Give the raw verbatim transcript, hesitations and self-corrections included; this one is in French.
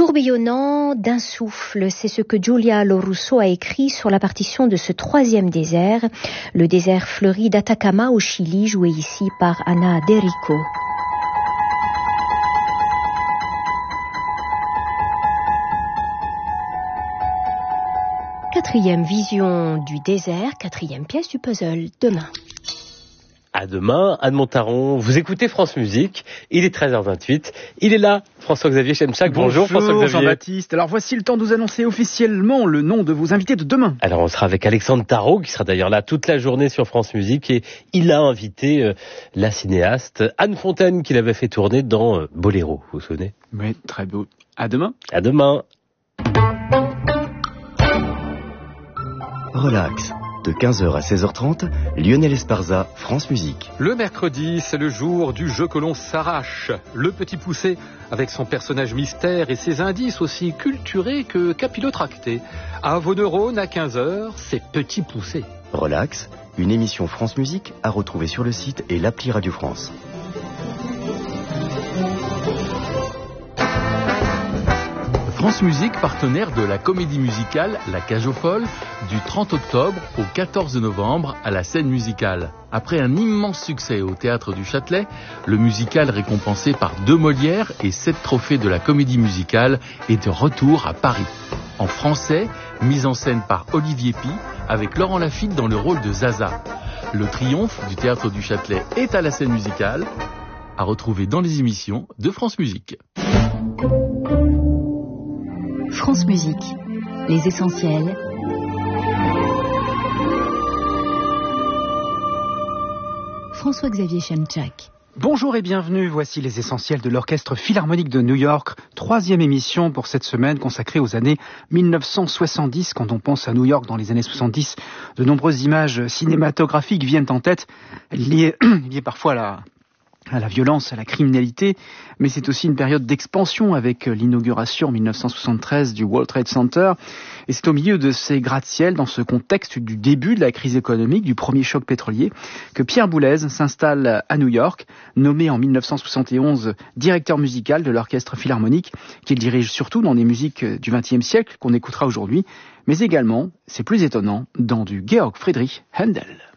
tourbillonnant d'un souffle, c'est ce que Giulia Lorusso a écrit sur la partition de ce troisième désert, le désert fleuri d'Atacama au Chili, joué ici par Ana Derico. Quatrième vision du désert, quatrième pièce du puzzle, demain. À demain, Anne Montaron. Vous écoutez France Musique, il est treize heures vingt-huit. Il est là, François-Xavier Chemchak. Bonjour, Bonjour François-Xavier. Jean-Baptiste. Alors voici le temps de vous annoncer officiellement le nom de vos invités de demain. Alors on sera avec Alexandre Tarot, qui sera d'ailleurs là toute la journée sur France Musique. Et il a invité euh, la cinéaste Anne Fontaine, qu'il avait fait tourner dans euh, Boléro, vous vous souvenez? Oui, très beau. À demain. À demain. Relax. De quinze heures à seize heures trente, Lionel Esparza, France Musique. Le mercredi, c'est le jour du jeu que l'on s'arrache. Le petit poussé, avec son personnage mystère et ses indices aussi culturés que capillotractés. À vos neurones, à quinze heures, c'est Petit Poussé. Relax, une émission France Musique à retrouver sur le site et l'appli Radio France. France Musique, partenaire de la comédie musicale La Cage aux Folles, du trente octobre au quatorze novembre à la Scène Musicale. Après un immense succès au Théâtre du Châtelet, le musical récompensé par deux Molières et sept trophées de la comédie musicale est de retour à Paris. En français, mise en scène par Olivier Py, avec Laurent Lafitte dans le rôle de Zaza. Le triomphe du Théâtre du Châtelet est à la Scène Musicale, à retrouver dans les émissions de France Musique. France Musique, les essentiels. François-Xavier Chemchak. Bonjour et bienvenue, voici les essentiels de l'Orchestre Philharmonique de New York. Troisième émission pour cette semaine consacrée aux années mille neuf cent soixante-dix. Quand on pense à New York dans les années soixante-dix, de nombreuses images cinématographiques viennent en tête, liées, liées parfois à la... à la violence, à la criminalité, mais c'est aussi une période d'expansion avec l'inauguration en mille neuf cent soixante-treize du World Trade Center. Et c'est au milieu de ces gratte-ciel, dans ce contexte du début de la crise économique, du premier choc pétrolier, que Pierre Boulez s'installe à New York, nommé en mille neuf cent soixante et onze directeur musical de l'Orchestre Philharmonique, qu'il dirige surtout dans des musiques du vingtième siècle qu'on écoutera aujourd'hui, mais également, c'est plus étonnant, dans du Georg Friedrich Händel.